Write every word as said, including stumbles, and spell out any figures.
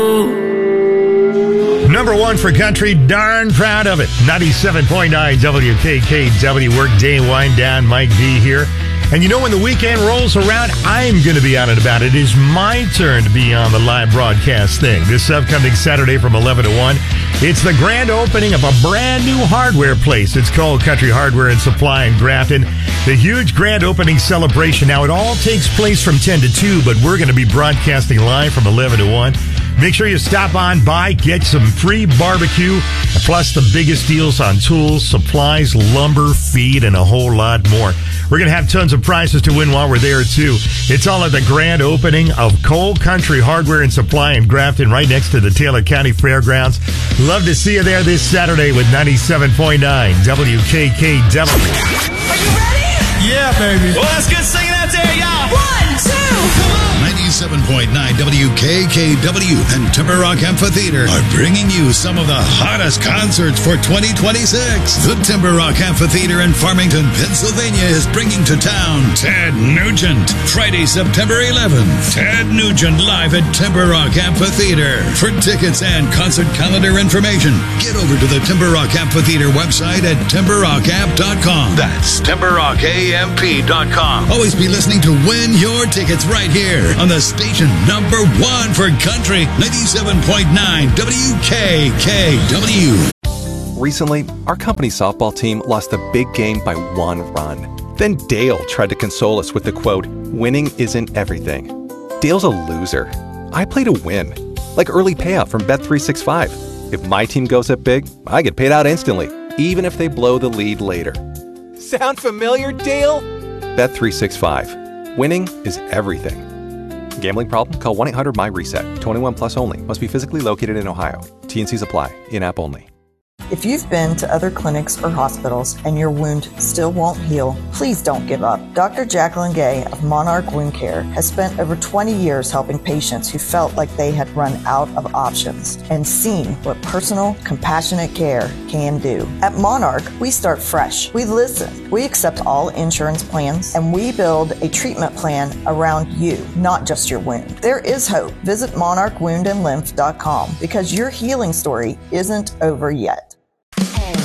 Number one for country, darn proud of it. ninety-seven point nine W K K W, workday wind down, Mike V here. And you know, when the weekend rolls around, I'm going to be on it about it. It is my turn to be on the live broadcast thing. This upcoming Saturday from eleven to one, it's the grand opening of a brand new hardware place. It's called Country Hardware and Supply in Grafton. The huge grand opening celebration. Now, it all takes place from ten to two, but we're going to be broadcasting live from eleven to one. Make sure you stop on by, get some free barbecue, plus the biggest deals on tools, supplies, lumber, feed, and a whole lot more. We're going to have tons of prizes to win while we're there, too. It's all at the grand opening of Cole Country Hardware and Supply in Grafton, right next to the Taylor County Fairgrounds. Love to see you there this Saturday with ninety-seven point nine W K K W. Are you ready? Yeah, baby. Well, let's get singing out there, y'all. One, two, come on. ninety-seven point nine W K K W and Timber Rock Amphitheater are bringing you some of the hottest concerts for twenty twenty-six. The Timber Rock Amphitheater in Farmington, Pennsylvania is bringing to town Ted Nugent. Friday, September eleventh. Ted Nugent live at Timber Rock Amphitheater. For tickets and concert calendar information, get over to the Timber Rock Amphitheater website at timber rock amp dot com. That's timber rock amp dot com. Always be listening to win your tickets right here on the station number one for country, ninety-seven point nine W K K W. Recently, our company's softball team lost a big game by one run. Then Dale tried to console us with the quote, "Winning isn't everything." Dale's a loser. I play to win. Like early payout from Bet three sixty-five. If my team goes up big, I get paid out instantly, even if they blow the lead later. Sound familiar, Dale? Bet three sixty-five. Winning is everything. Gambling problem? Call one eight hundred my reset. twenty-one plus only. Must be physically located in Ohio. T and Cs apply. In-app only. If you've been to other clinics or hospitals and your wound still won't heal, please don't give up. Doctor Jacqueline Gay of Monarch Wound Care has spent over twenty years helping patients who felt like they had run out of options and seen what personal, compassionate care can do. At Monarch, we start fresh. We listen. We accept all insurance plans, and we build a treatment plan around you, not just your wound. There is hope. Visit monarch wound and lymph dot com because your healing story isn't over yet.